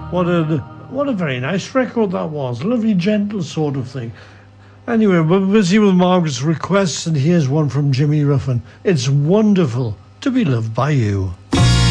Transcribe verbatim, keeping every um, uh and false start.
What a what a very nice record that was. Lovely, gentle sort of thing. Anyway, we're busy with Margaret's requests, and here's one from Jimmy Ruffin. It's wonderful to be loved by you.